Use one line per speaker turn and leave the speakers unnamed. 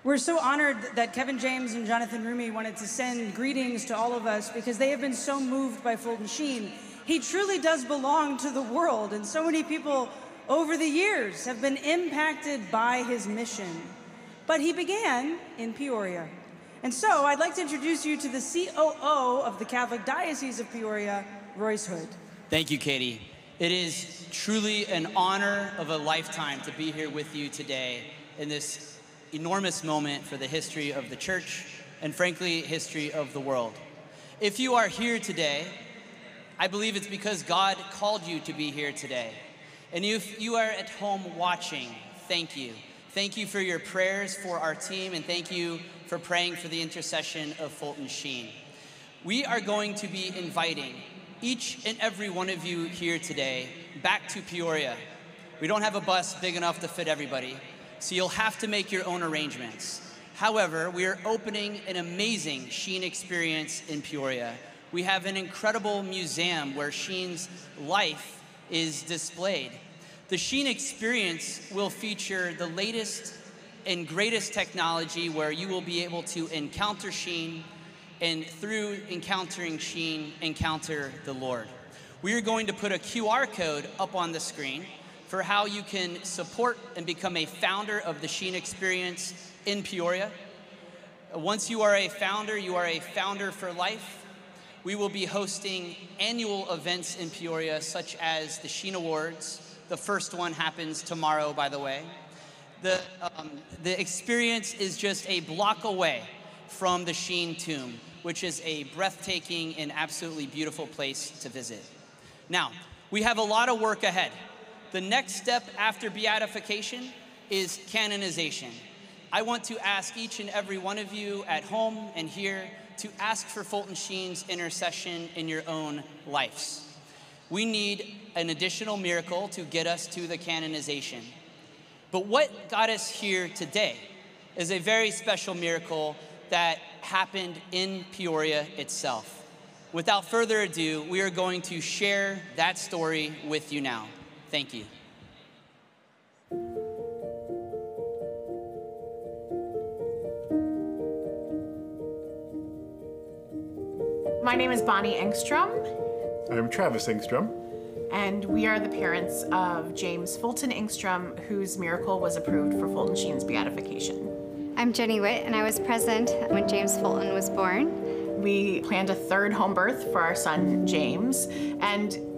We're so honored that Kevin James and Jonathan Rumi wanted to send greetings to all of us because they have been so moved by Fulton Sheen. He truly does belong to the world, and so many people over the years have been impacted by his mission. But he began in Peoria. And so I'd like to introduce you to the COO of the Catholic Diocese of Peoria, Royce Hood.
Thank you, Katie. It is truly an honor of a lifetime to be here with you today in this enormous moment for the history of the church and, frankly, history of the world. If you are here today, I believe it's because God called you to be here today. And if you are at home watching, thank you. Thank you for your prayers for our team, and thank you for praying for the intercession of Fulton Sheen. We are going to be inviting each and every one of you here today back to Peoria. We don't have a bus big enough to fit everybody, so you'll have to make your own arrangements. However, we are opening an amazing Sheen experience in Peoria. We have an incredible museum where Sheen's life is displayed. The Sheen experience will feature the latest and greatest technology where you will be able to encounter Sheen, and through encountering Sheen, encounter the Lord. We are going to put a QR code up on the screen for how you can support and become a founder of the Sheen experience in Peoria. Once you are a founder for life. We will be hosting annual events in Peoria, such as the Sheen Awards. The first one happens tomorrow, by the way. The experience is just a block away from the Sheen Tomb, which is a breathtaking and absolutely beautiful place to visit. Now, we have a lot of work ahead. The next step after beatification is canonization. I want to ask each and every one of you at home and here to ask for Fulton Sheen's intercession in your own lives. We need an additional miracle to get us to the canonization. But what got us here today is a very special miracle that happened in Peoria itself. Without further ado, we are going to share that story with you now. Thank you.
My name is Bonnie Engstrom.
I'm Travis Engstrom.
And we are the parents of James Fulton Engstrom, whose miracle was approved for Fulton Sheen's beatification.
I'm Jenny Witt, and I was present when James Fulton was born.
We planned a third home birth for our son, James, and